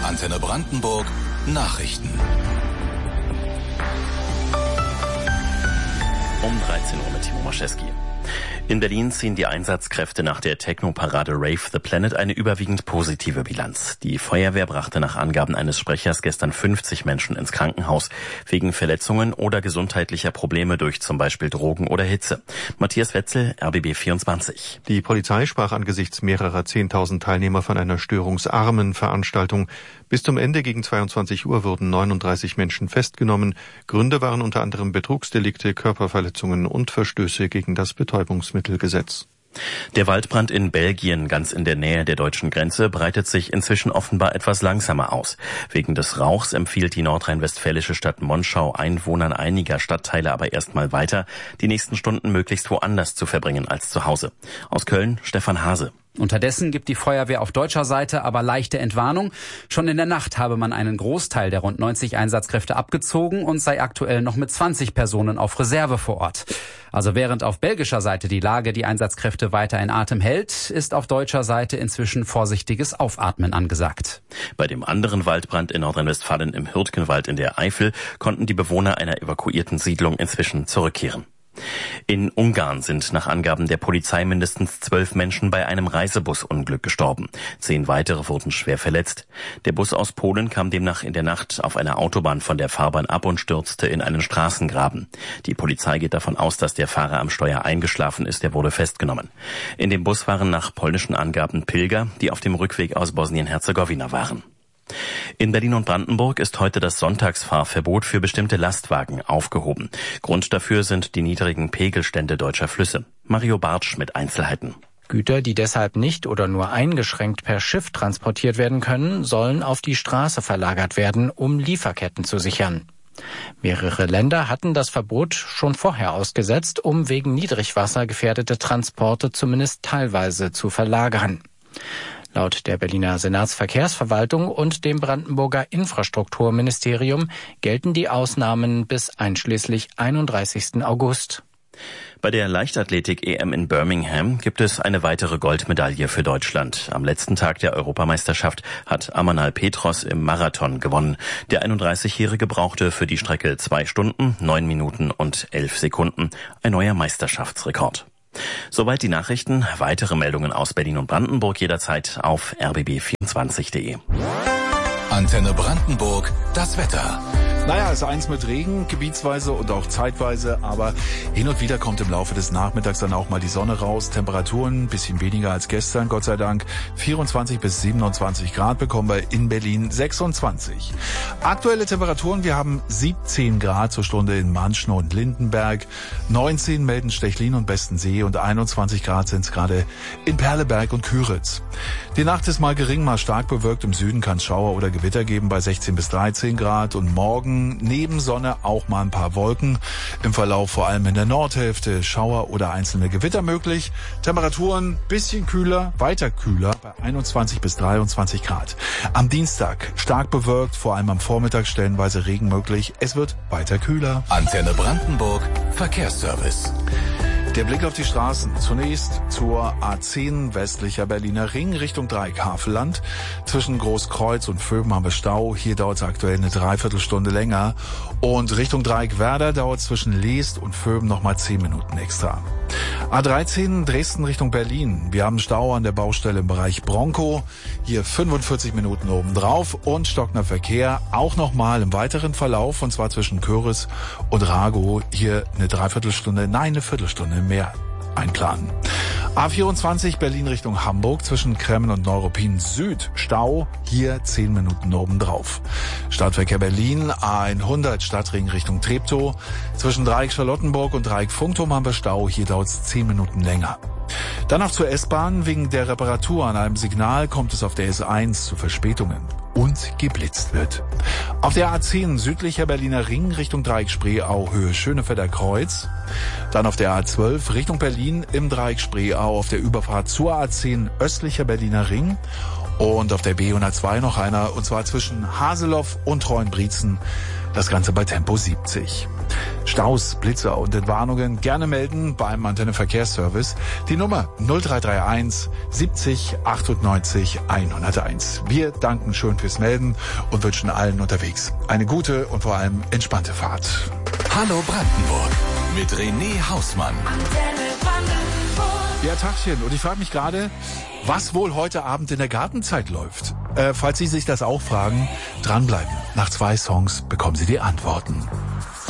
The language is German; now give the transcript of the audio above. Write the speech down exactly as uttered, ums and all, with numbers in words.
Antenne Brandenburg Nachrichten. Um dreizehn Uhr mit Timo Maschewski. In Berlin ziehen die Einsatzkräfte nach der Techno-Parade Rave the Planet eine überwiegend positive Bilanz. Die Feuerwehr brachte nach Angaben eines Sprechers gestern fünfzig Menschen ins Krankenhaus wegen Verletzungen oder gesundheitlicher Probleme durch zum Beispiel Drogen oder Hitze. Matthias Wetzel, R B B vierundzwanzig. Die Polizei sprach angesichts mehrerer zehntausend Teilnehmer von einer störungsarmen Veranstaltung. Bis zum Ende gegen zweiundzwanzig Uhr wurden neununddreißig Menschen festgenommen. Gründe waren unter anderem Betrugsdelikte, Körperverletzungen und Verstöße gegen das Betäubungsmittelgesetz. Der Waldbrand in Belgien, ganz in der Nähe der deutschen Grenze, breitet sich inzwischen offenbar etwas langsamer aus. Wegen des Rauchs empfiehlt die nordrhein-westfälische Stadt Monschau Einwohnern einiger Stadtteile aber erstmal weiter, die nächsten Stunden möglichst woanders zu verbringen als zu Hause. Aus Köln, Stefan Hase. Unterdessen gibt die Feuerwehr auf deutscher Seite aber leichte Entwarnung. Schon in der Nacht habe man einen Großteil der rund neunzig Einsatzkräfte abgezogen und sei aktuell noch mit zwanzig Personen auf Reserve vor Ort. Also während auf belgischer Seite die Lage die Einsatzkräfte weiter in Atem hält, ist auf deutscher Seite inzwischen vorsichtiges Aufatmen angesagt. Bei dem anderen Waldbrand in Nordrhein-Westfalen im Hürtgenwald in der Eifel konnten die Bewohner einer evakuierten Siedlung inzwischen zurückkehren. In Ungarn sind nach Angaben der Polizei mindestens zwölf Menschen bei einem Reisebusunglück gestorben. Zehn weitere wurden schwer verletzt. Der Bus aus Polen kam demnach in der Nacht auf einer Autobahn von der Fahrbahn ab und stürzte in einen Straßengraben. Die Polizei geht davon aus, dass der Fahrer am Steuer eingeschlafen ist. Er wurde festgenommen. In dem Bus waren nach polnischen Angaben Pilger, die auf dem Rückweg aus Bosnien-Herzegowina waren. In Berlin und Brandenburg ist heute das Sonntagsfahrverbot für bestimmte Lastwagen aufgehoben. Grund dafür sind die niedrigen Pegelstände deutscher Flüsse. Mario Bartsch mit Einzelheiten. Güter, die deshalb nicht oder nur eingeschränkt per Schiff transportiert werden können, sollen auf die Straße verlagert werden, um Lieferketten zu sichern. Mehrere Länder hatten das Verbot schon vorher ausgesetzt, um wegen Niedrigwasser gefährdete Transporte zumindest teilweise zu verlagern. Laut der Berliner Senatsverkehrsverwaltung und dem Brandenburger Infrastrukturministerium gelten die Ausnahmen bis einschließlich einunddreißigsten August. Bei der Leichtathletik-E M in Birmingham gibt es eine weitere Goldmedaille für Deutschland. Am letzten Tag der Europameisterschaft hat Amanal Petros im Marathon gewonnen. Der einunddreißigjährige brauchte für die Strecke zwei Stunden, neun Minuten und elf Sekunden. Ein neuer Meisterschaftsrekord. Soweit die Nachrichten. Weitere Meldungen aus Berlin und Brandenburg jederzeit auf r b b vierundzwanzig punkt de. Antenne Brandenburg, das Wetter. Naja, es ist eins mit Regen, gebietsweise und auch zeitweise, aber hin und wieder kommt im Laufe des Nachmittags dann auch mal die Sonne raus. Temperaturen ein bisschen weniger als gestern, Gott sei Dank. vierundzwanzig bis siebenundzwanzig Grad bekommen wir in Berlin sechsundzwanzig. Aktuelle Temperaturen, wir haben siebzehn Grad zur Stunde in Manschen und Lindenberg, neunzehn melden Stechlin und Bestensee und einundzwanzig Grad sind es gerade in Perleberg und Küritz. Die Nacht ist mal gering, mal stark bewölkt. Im Süden kann es Schauer oder Gewitter geben bei sechzehn bis dreizehn Grad und morgen neben Sonne auch mal ein paar Wolken. Im Verlauf vor allem in der Nordhälfte Schauer oder einzelne Gewitter möglich. Temperaturen bisschen kühler, weiter kühler bei einundzwanzig bis dreiundzwanzig Grad. Am Dienstag stark bewölkt, vor allem am Vormittag stellenweise Regen möglich. Es wird weiter kühler. Antenne Brandenburg, Verkehrsservice. Der Blick auf die Straßen. Zunächst zur A zehn westlicher Berliner Ring Richtung Dreieck-Havelland. Zwischen Großkreuz und Vöben haben wir Stau. Hier dauert es aktuell eine Dreiviertelstunde länger. Und Richtung Dreieck-Werder dauert es zwischen Leest und Vöben nochmal zehn Minuten extra. A dreizehn Dresden Richtung Berlin. Wir haben Stau an der Baustelle im Bereich Bronco. Hier fünfundvierzig Minuten obendrauf und stockender Verkehr. Auch nochmal im weiteren Verlauf, und zwar zwischen Köris und Ragow. Hier eine Dreiviertelstunde, nein, eine Viertelstunde mehr einplanen. A vierundzwanzig Berlin Richtung Hamburg zwischen Kremmen und Neuruppin Süd. Stau, hier zehn Minuten obendrauf. Stadtverkehr Berlin, A hundert Stadtring Richtung Treptow. Zwischen Dreieck Charlottenburg und Dreieck Funkturm haben wir Stau, hier dauert es zehn Minuten länger. Dann noch zur S-Bahn. Wegen der Reparatur an einem Signal kommt es auf der S eins zu Verspätungen und geblitzt wird. Auf der A zehn südlicher Berliner Ring Richtung Dreieck Spreeau Höhe Schönefelder Kreuz. Dann auf der A zwölf Richtung Berlin im Dreieck Spreeau auf der Überfahrt zur A zehn östlicher Berliner Ring. Und auf der B hundertzwei noch einer, und zwar zwischen Haseloff und Treuenbrietzen. Das Ganze bei Tempo siebzig. Staus, Blitze und Entwarnungen gerne melden beim Antenne Verkehrsservice. Die Nummer null drei drei eins siebzig achtundneunzig hunderteins. Wir danken schön fürs Melden und wünschen allen unterwegs eine gute und vor allem entspannte Fahrt. Hallo Brandenburg mit René Hausmann. Ja, Tagchen. Und ich frage mich gerade, was wohl heute Abend in der Gartenzeit läuft. Äh, falls Sie sich das auch fragen, dranbleiben. Nach zwei Songs bekommen Sie die Antworten.